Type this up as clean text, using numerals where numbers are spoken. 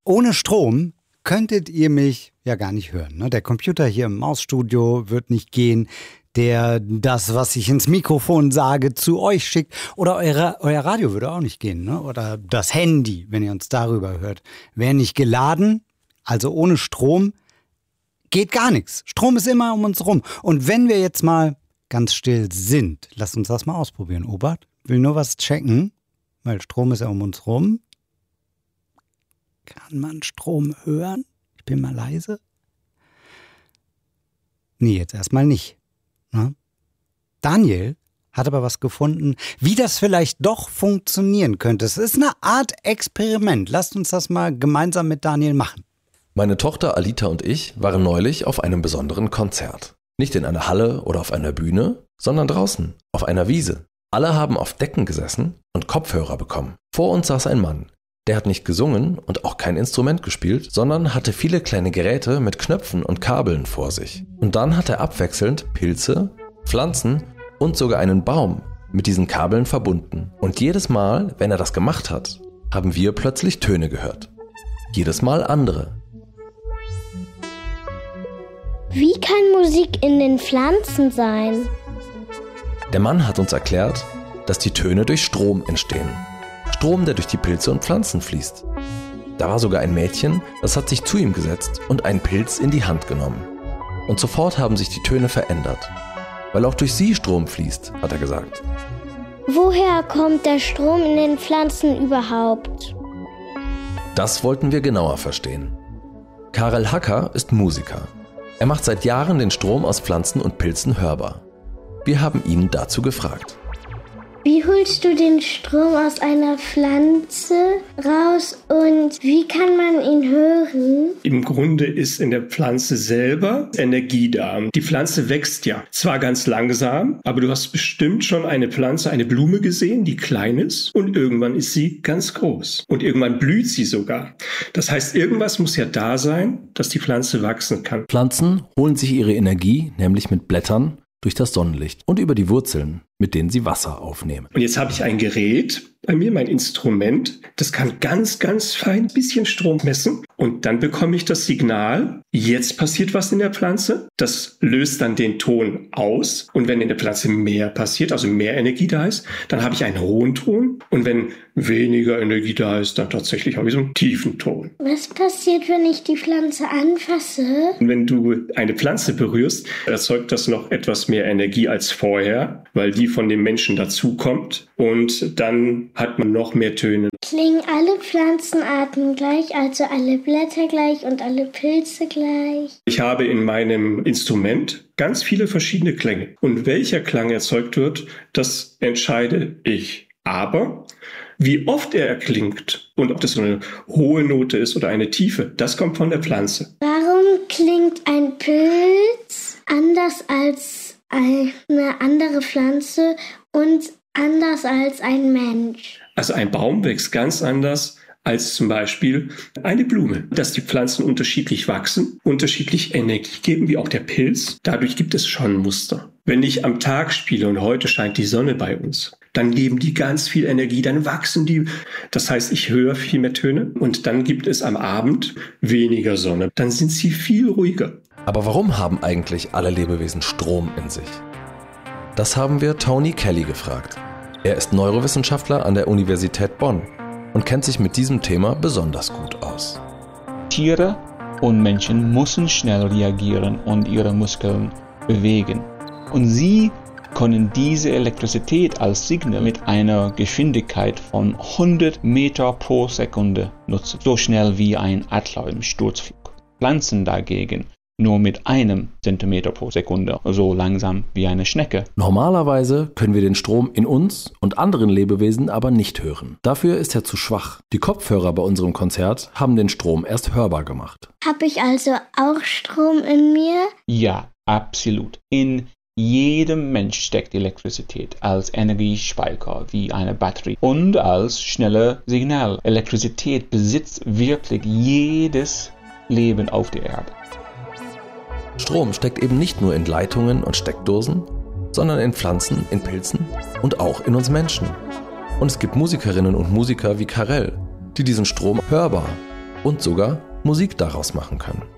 Ohne Strom könntet ihr mich ja gar nicht hören. Ne? Der Computer hier im Mausstudio wird nicht gehen, der das, was ich ins Mikrofon sage, zu euch schickt. Oder euer Radio würde auch nicht gehen. Ne? Oder das Handy, wenn ihr uns darüber hört, wäre nicht geladen. Also ohne Strom geht gar nichts. Strom ist immer um uns rum. Und wenn wir jetzt mal ganz still sind, lasst uns das mal ausprobieren. Obert, will nur was checken, weil Strom ist ja um uns rum. Kann man Strom hören? Ich bin mal leise. Nee, jetzt erstmal nicht. Ne? Daniel hat aber was gefunden, wie das vielleicht doch funktionieren könnte. Es ist eine Art Experiment. Lasst uns das mal gemeinsam mit Daniel machen. Meine Tochter Alita und ich waren neulich auf einem besonderen Konzert. Nicht in einer Halle oder auf einer Bühne, sondern draußen, auf einer Wiese. Alle haben auf Decken gesessen und Kopfhörer bekommen. Vor uns saß ein Mann. Der hat nicht gesungen und auch kein Instrument gespielt, sondern hatte viele kleine Geräte mit Knöpfen und Kabeln vor sich. Und dann hat er abwechselnd Pilze, Pflanzen und sogar einen Baum mit diesen Kabeln verbunden. Und jedes Mal, wenn er das gemacht hat, haben wir plötzlich Töne gehört. Jedes Mal andere. Wie kann Musik in den Pflanzen sein? Der Mann hat uns erklärt, dass die Töne durch Strom entstehen. Strom, der durch die Pilze und Pflanzen fließt. Da war sogar ein Mädchen, das hat sich zu ihm gesetzt und einen Pilz in die Hand genommen. Und sofort haben sich die Töne verändert. Weil auch durch sie Strom fließt, hat er gesagt. Woher kommt der Strom in den Pflanzen überhaupt? Das wollten wir genauer verstehen. Karel Hacker ist Musiker. Er macht seit Jahren den Strom aus Pflanzen und Pilzen hörbar. Wir haben ihn dazu gefragt. Wie holst du den Strom aus einer Pflanze raus und wie kann man ihn hören? Im Grunde ist in der Pflanze selber Energie da. Die Pflanze wächst ja zwar ganz langsam, aber du hast bestimmt schon eine Pflanze, eine Blume gesehen, die klein ist und irgendwann ist sie ganz groß und irgendwann blüht sie sogar. Das heißt, irgendwas muss ja da sein, dass die Pflanze wachsen kann. Pflanzen holen sich ihre Energie nämlich mit Blättern durch das Sonnenlicht und über die Wurzeln, mit denen sie Wasser aufnehmen. Und jetzt habe ich ein Gerät bei mir, mein Instrument, das kann ganz, ganz fein ein bisschen Strom messen und dann bekomme ich das Signal, jetzt passiert was in der Pflanze, das löst dann den Ton aus und wenn in der Pflanze mehr passiert, also mehr Energie da ist, dann habe ich einen hohen Ton und wenn weniger Energie da ist, dann tatsächlich habe ich so einen tiefen Ton. Was passiert, wenn ich die Pflanze anfasse? Und wenn du eine Pflanze berührst, erzeugt das noch etwas mehr Energie als vorher, weil die von dem Menschen dazukommt und dann hat man noch mehr Töne. Klingen alle Pflanzenarten gleich, also alle Blätter gleich und alle Pilze gleich? Ich habe in meinem Instrument ganz viele verschiedene Klänge. Und welcher Klang erzeugt wird, das entscheide ich. Aber wie oft er erklingt und ob das so eine hohe Note ist oder eine tiefe, das kommt von der Pflanze. Warum klingt ein Pilz anders als eine andere Pflanze und anders als ein Mensch? Also ein Baum wächst ganz anders als zum Beispiel eine Blume. Dass die Pflanzen unterschiedlich wachsen, unterschiedlich Energie geben, wie auch der Pilz. Dadurch gibt es schon Muster. Wenn ich am Tag spiele und heute scheint die Sonne bei uns, dann geben die ganz viel Energie, dann wachsen die. Das heißt, ich höre viel mehr Töne und dann gibt es am Abend weniger Sonne. Dann sind sie viel ruhiger. Aber warum haben eigentlich alle Lebewesen Strom in sich? Das haben wir Tony Kelly gefragt. Er ist Neurowissenschaftler an der Universität Bonn und kennt sich mit diesem Thema besonders gut aus. Tiere und Menschen müssen schnell reagieren und ihre Muskeln bewegen. Und sie können diese Elektrizität als Signal mit einer Geschwindigkeit von 100 Meter pro Sekunde nutzen. So schnell wie ein Adler im Sturzflug. Pflanzen dagegen nur mit 1 Zentimeter pro Sekunde, so langsam wie eine Schnecke. Normalerweise können wir den Strom in uns und anderen Lebewesen aber nicht hören. Dafür ist er zu schwach. Die Kopfhörer bei unserem Konzert haben den Strom erst hörbar gemacht. Habe ich also auch Strom in mir? Ja, absolut. In jedem Mensch steckt Elektrizität als Energiespeicher wie eine Batterie und als schnelle Signal. Elektrizität besitzt wirklich jedes Leben auf der Erde. Strom steckt eben nicht nur in Leitungen und Steckdosen, sondern in Pflanzen, in Pilzen und auch in uns Menschen. Und es gibt Musikerinnen und Musiker wie Karel, die diesen Strom hörbar und sogar Musik daraus machen können.